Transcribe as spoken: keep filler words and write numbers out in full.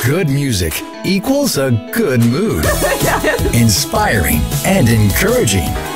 Good music equals a good mood. Inspiring and encouraging.